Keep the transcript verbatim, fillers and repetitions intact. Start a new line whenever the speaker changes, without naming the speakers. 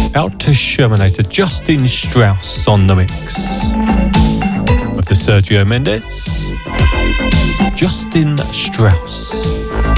out to Shermanator, Justin Strauss on the mix of the Sergio Mendes. Justin Strauss.